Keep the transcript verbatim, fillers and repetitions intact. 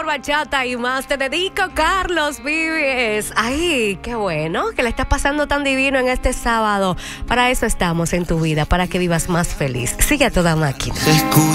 mejor bachata y más te dedico, Carlos Vives. Ay, qué bueno que le estás pasando tan divino en este sábado. Para eso estamos en tu vida, para que vivas más feliz. Sigue a toda máquina.